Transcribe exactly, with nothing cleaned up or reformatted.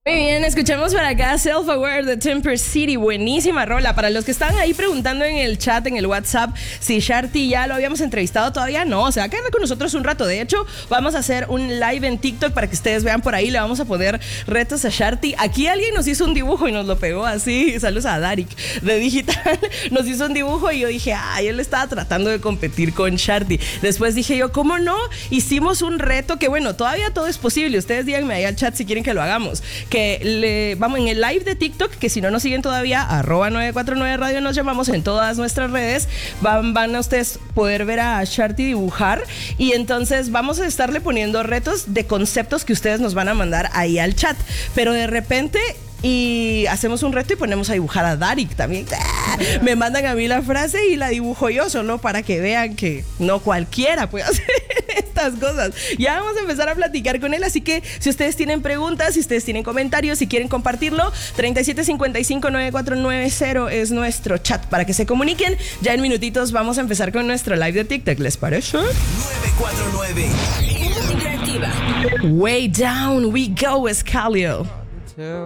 Muy bien, escuchemos para acá Self Aware de Temper City, buenísima rola. Para los que están ahí preguntando en el chat, en el WhatsApp, si Sharti ya lo habíamos entrevistado, todavía no, se va a quedar con nosotros un rato. De hecho, vamos a hacer un live en TikTok para que ustedes vean por ahí, le vamos a poner retos a Sharti. Aquí alguien nos hizo un dibujo y nos lo pegó así, saludos a Darik de Digital, nos hizo un dibujo y yo dije, ay, él estaba tratando de competir con Sharti. Después dije yo, ¿cómo no? Hicimos un reto que bueno, todavía todo es posible, ustedes díganme ahí al chat si quieren que lo hagamos. Que le, vamos en el live de TikTok, que si no nos siguen todavía, arroba nueve cuatro nueve radio nos llamamos en todas nuestras redes, van, van a ustedes poder ver a Sharti dibujar y entonces vamos a estarle poniendo retos de conceptos que ustedes nos van a mandar ahí al chat, pero de repente y hacemos un reto y ponemos a dibujar a Darik también. Me mandan a mí la frase y la dibujo yo, solo para que vean que no cualquiera puede hacer estas cosas. Ya vamos a empezar a platicar con él, así que si ustedes tienen preguntas, si ustedes tienen comentarios, si quieren compartirlo, treinta y siete cincuenta y cinco nueve cuatro nueve cero es nuestro chat para que se comuniquen. Ya en minutitos vamos a empezar con nuestro live de TikTok, ¿les parece? nueve cuatro nueve Way down we go, Escalio.